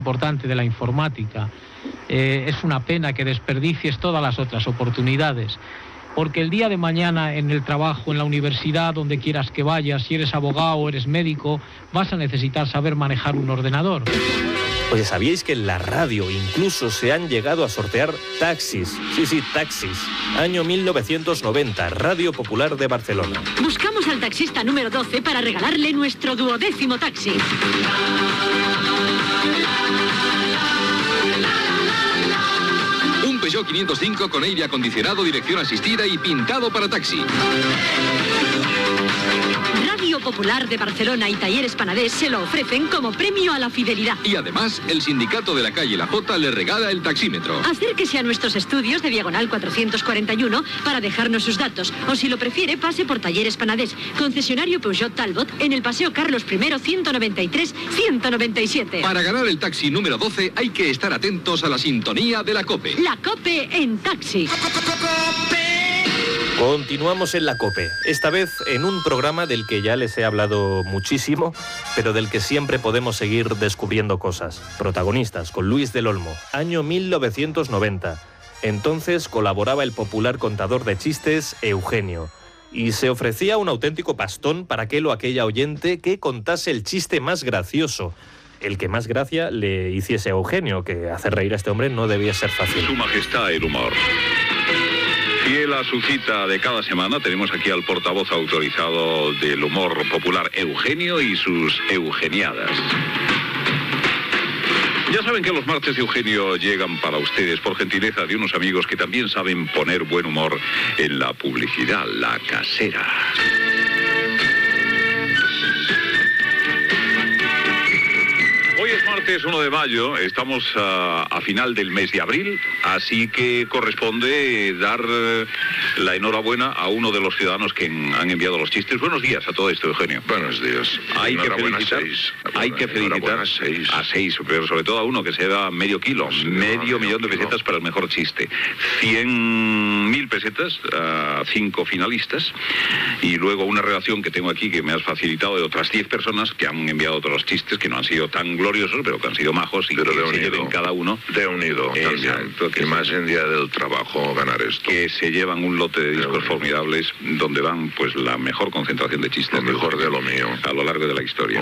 importante de la informática. Es una pena que desperdicies todas las otras oportunidades, porque el día de mañana en el trabajo, en la universidad, donde quieras que vayas, si eres abogado o eres médico, vas a necesitar saber manejar un ordenador. Oye, ¿sabíais que en la radio incluso se han llegado a sortear taxis? Sí, taxis. Año 1990, Radio Popular de Barcelona. Buscamos al taxista número 12 para regalarle nuestro 12º taxi. Un Peugeot 505 con aire acondicionado, dirección asistida y pintado para taxi. Radio Popular de Barcelona y Talleres Panadés se lo ofrecen como premio a la fidelidad. Y además, el sindicato de la calle La Jota le regala el taxímetro. Acérquese a nuestros estudios de Diagonal 441 para dejarnos sus datos. O si lo prefiere, pase por Talleres Panadés, concesionario Peugeot Talbot, en el Paseo Carlos I 193-197. Para ganar el taxi número 12 hay que estar atentos a la sintonía de la COPE. La COPE en taxi. Continuamos en la COPE, esta vez en un programa del que ya les he hablado muchísimo, pero del que siempre podemos seguir descubriendo cosas. Protagonistas, con Luis del Olmo, año 1990. Entonces colaboraba el popular contador de chistes Eugenio, y se ofrecía un auténtico pastón para aquel o aquella oyente que contase el chiste más gracioso. El que más gracia le hiciese a Eugenio, que hacer reír a este hombre no debía ser fácil. Su Majestad el Humor. Fiel a su cita de cada semana, tenemos aquí al portavoz autorizado del humor popular, Eugenio, y sus eugeniadas. Ya saben que los martes de Eugenio llegan para ustedes por gentileza de unos amigos que también saben poner buen humor en la publicidad, La Casera. Hoy es martes 1 de mayo, estamos a final del mes de abril, así que corresponde dar la enhorabuena a uno de los ciudadanos que han enviado los chistes. Buenos días a todo esto, Eugenio. Buenos días. Hay que felicitar a seis, pero sobre todo a uno que se da medio kilo, medio millón de pesetas para el mejor chiste. 100.000 pesetas a 5 finalistas, y luego una relación que tengo aquí que me has facilitado de otras 10 personas que han enviado otros chistes que no han sido tan gloriosos, pero que han sido majos y pero que se lleven cada uno. De unido también. Que más en día del trabajo ganar esto. Que se llevan un lote de discos formidables donde van pues la mejor concentración de chistes. Lo mejor de lo mío. A lo largo de la historia.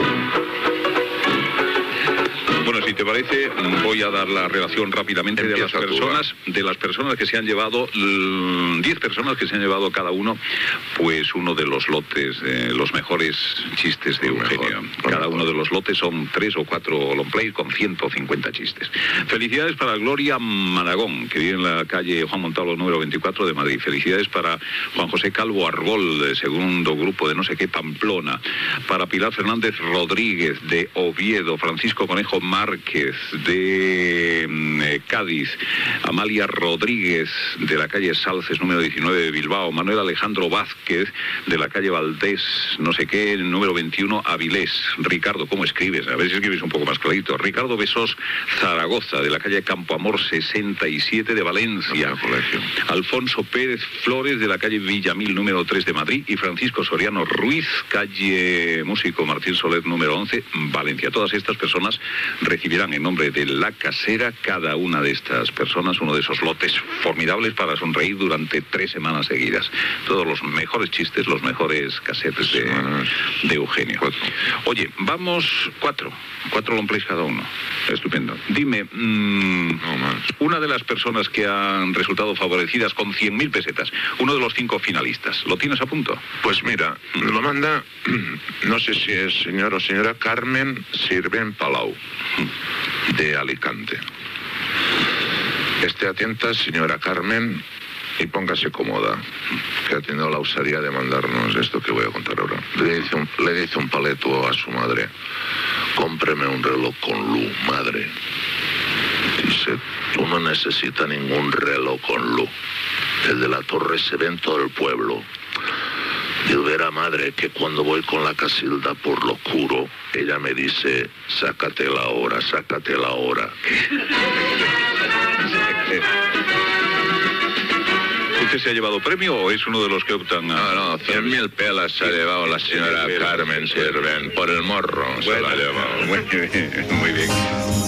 Bueno, si te parece, voy a dar la relación rápidamente de las personas que se han llevado, 10 personas que se han llevado cada uno, pues uno de los lotes, los mejores chistes de Eugenio. Cada uno de los lotes son 3 o 4 long play con 150 chistes. Felicidades para Gloria Maragón, que vive en la calle Juan Montalvo número 24 de Madrid. Felicidades para Juan José Calvo Arbol, de segundo grupo de no sé qué Pamplona. Para Pilar Fernández Rodríguez, de Oviedo. Francisco Conejo Márquez, de Cádiz. Amalia Rodríguez, de la calle Salces número 19 de Bilbao. Manuel Alejandro Vázquez, de la calle Valdés no sé qué número 21 Avilés. Ricardo, ¿cómo escribes? A ver si escribes un poco más clarito. Ricardo Besos Zaragoza, de la calle Campo Amor 67 de Valencia. Alfonso Pérez Flores, de la calle Villamil número 3 de Madrid. Y Francisco Soriano Ruiz, calle Músico Martín Soler número 11, Valencia. Todas estas personas recibirán en nombre de La Casera, cada una de estas personas, uno de esos lotes formidables para sonreír durante 3 semanas seguidas. Todos los mejores chistes, los mejores casetes de Eugenio. Oye, vamos 4 long plays cada uno. Estupendo. Dime, una de las personas que han resultado favorecidas con 100.000 pesetas, uno de los 5 finalistas, ¿lo tienes a punto? Pues mira, lo manda, no sé si es señor o señora Carmen Sirven Palau, de Alicante. Esté atenta, señora Carmen, y póngase cómoda, que ha tenido la osadía de mandarnos esto que voy a contar ahora. Le dice un paleto a su madre: cómpreme un reloj con luz, madre. Dice: tú no necesitas ningún reloj con luz. El de la torre se ve en todo el pueblo. Yo verá, madre, que cuando voy con la Casilda por lo oscuro, ella me dice: sácate la hora, sácate la hora. ¿Usted se ha llevado premio o es uno de los que optan a...? No, 100.000 pelas se ha llevado la señora Carmen Sirven por el morro. Bueno, se la ha llevado. Muy bien.